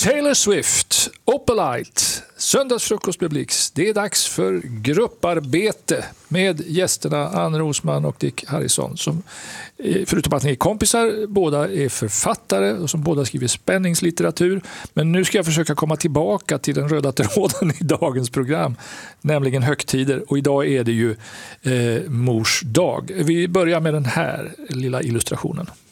Taylor Swift, Opalite, söndagsfrukost med Blix. Det är dags för grupparbete med gästerna Ann Rosman och Dick Harrison som, förutom att ni är kompisar, båda är författare och som båda skriver spänningslitteratur. Men nu ska jag försöka komma tillbaka till den röda tråden i dagens program, nämligen högtider. Och idag är det ju mors dag. Vi börjar med den här lilla illustrationen.